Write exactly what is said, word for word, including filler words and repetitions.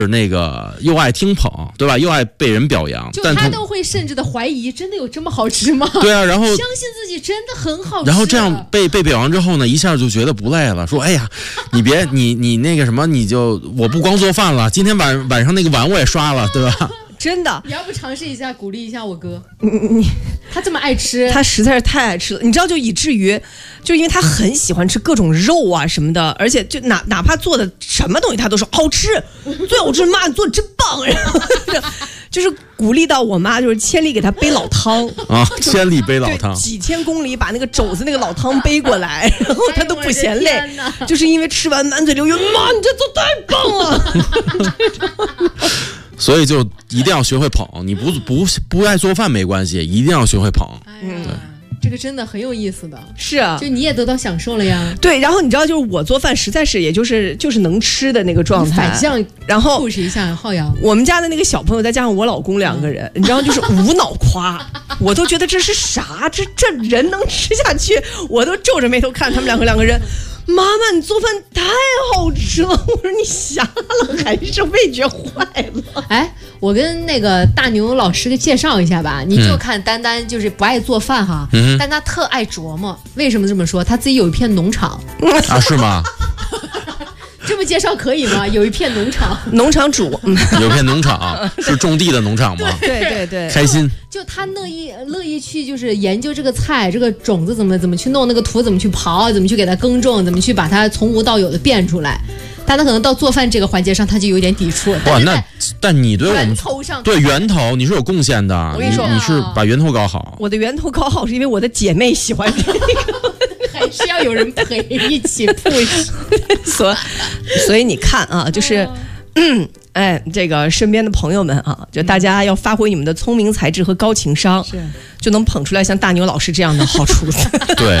那个又爱听捧，对吧？又爱被人表扬， 就他都会甚至的怀疑，真的有这么好吃吗？ 对啊，然后相信自己真的很好吃。 然后这样被被表扬之后呢，一下就觉得不累了，说哎呀，你别你你那个什么，你就我不光做饭了，今天晚晚上那个碗我也刷了，对吧？ 真的， 你要不尝试一下，鼓励一下我哥？ 你你他这么爱吃， 他实在是太爱吃了，你知道，就以至于，就因为他很喜欢吃各种肉啊什么的，而且就哪哪怕做的什么东西，他都说好吃，最好吃，妈你做的真棒，然后就是鼓励到我妈，就是千里给他背老汤啊，千里背老汤， 几千公里把那个肘子那个老汤背过来，然后他都不嫌累， 哎、 就是因为吃完满嘴流油，妈你这做太棒了。 所以就一定要学会捧，你不不不爱做饭没关系，一定要学会捧。 哎呀，对，这个真的很有意思的。 是啊， 就你也得到享受了呀。 对，然后你知道，就是我做饭实在是，也就是就是能吃的那个状态。 反向， 然后 push 一下浩洋。 我们家的那个小朋友再加上我老公两个人，你知道，就是无脑夸，我都觉得这是啥？这这人能吃下去？我都皱着眉头看他们两个两个人。妈妈，你做饭太好吃了！我说你瞎了还是味觉坏了？ 哎，我跟那个大牛老师给介绍一下吧。你就看丹丹就是不爱做饭哈，嗯、但他特爱琢磨。为什么这么说？他自己有一片农场啊？是吗？ 这么介绍可以吗？有一片农场， 农场主有片农场是种地的农场吗？ 对对对， 开心。 就他乐意乐意去就是研究这个菜，这个种子怎么怎么去弄，那个土怎么去刨，怎么去给它耕种，怎么去把它从无到有的变出来。但他可能到做饭这个环节上，他就有点抵触。 哇，那但你对我们源头上对源头你是有贡献的。 我跟你说， 你是把源头搞好。 我的源头搞好是因为我的姐妹喜欢这个。 还是要有人陪一起 push， 所所以你看啊，就是，嗯，哎，这个身边的朋友们啊，就大家要发挥你们的聪明才智和高情商，是就能捧出来像大牛老师这样的好厨子。 对，